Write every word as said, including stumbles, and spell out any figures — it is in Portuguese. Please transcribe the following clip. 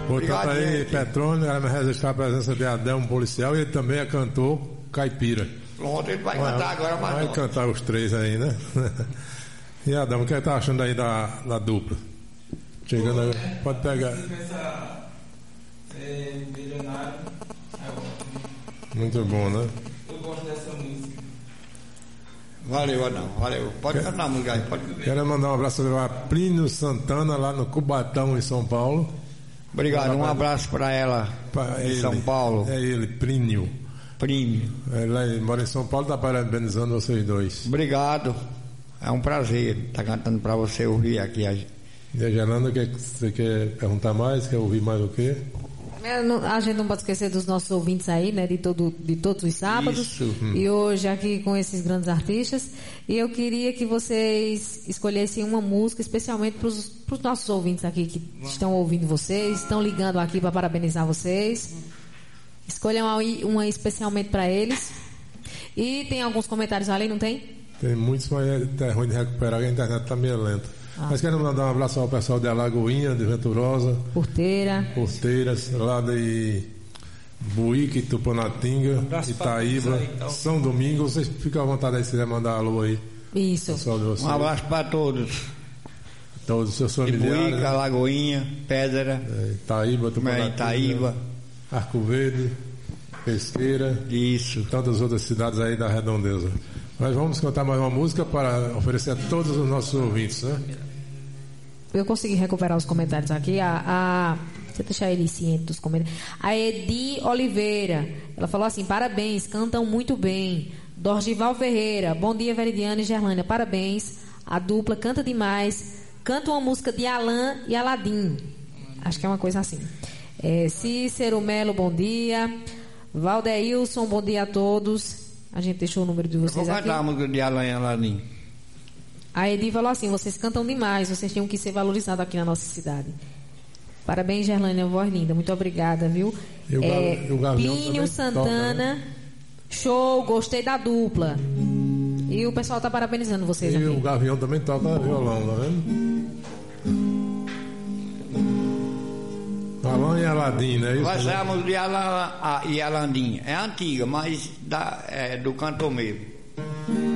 Portanto, aí, Petrônio, ela vai registrar a presença de Adão, um policial, e ele também é cantor caipira. Pronto, ele vai, vai cantar agora, mas vai não. cantar os três aí, né? E Adão, o que você tá achando aí da, da dupla? Chegando aí, pode pegar. Ser milionário é ótimo. Muito bom, né? Eu gosto dessa música. Valeu, Adão, valeu. Pode cantar a música aí, pode. Quero mandar um abraço para Plínio Santana, lá no Cubatão, em São Paulo. Obrigado, um abraço para ela pra em ele, São Paulo. É ele, Plínio. Plínio. Ele mora em São Paulo, está parabenizando vocês dois. Obrigado. É um prazer estar cantando para você ouvir aqui. E a Gerlanda, que você quer perguntar mais? Quer ouvir mais o quê? É, não, a gente não pode esquecer dos nossos ouvintes aí, né? De, todo, de todos os sábados. Isso. Hum. E hoje aqui com esses grandes artistas. E eu queria que vocês escolhessem uma música especialmente para os nossos ouvintes aqui que estão ouvindo vocês, estão ligando aqui para parabenizar vocês. Escolham uma, uma especialmente para eles. E tem alguns comentários ali, não tem? Tem muitos, mas é ruim de recuperar, a internet está meio lenta. Ah. Mas quero mandar um abraço ao pessoal de Alagoinha, de Venturosa, Porteira, Porteiras, lá de Buíque, Tupanatinga, Itaíba, aí, então. São Domingos. Vocês ficam à vontade aí se quiser mandar alô aí. Isso. Um abraço para todos. Todos os seus familiares. Buíque, Alagoinha, Pedra, é, Itaíba, Tupanatinga, Itaíba, Arco Verde, Pesqueira. Isso. Tantas outras cidades aí da Redondeza. Mas vamos cantar mais uma música para oferecer a todos os nossos ouvintes, né? Eu consegui recuperar os comentários aqui. A, a, deixa eu deixar ele ciente dos comentários. A Edi Oliveira, ela falou assim: parabéns, cantam muito bem. Dorgival Ferreira, bom dia, Veridiana e Gerlânia, parabéns. A dupla canta demais. Canta uma música de Alain e Aladim. Acho que é uma coisa assim. É, Cícero Melo, bom dia. Valdeilson, bom dia a todos. A gente deixou o número de vocês aqui. Vou cantar a música de Alain e Aladim. A Edi falou assim: vocês cantam demais, vocês tinham que ser valorizados aqui na nossa cidade. Parabéns, Gerlânia, voz linda, muito obrigada, viu? E o, é, o Plínio Santana, toca, né? Show, gostei da dupla. E o pessoal tá parabenizando vocês e aqui. E o Gavião também toca violão, tá vendo? Alain e Aladim, né? Vai ser a música de Alain e Aladim. É antiga, mas da, é do cantor mesmo.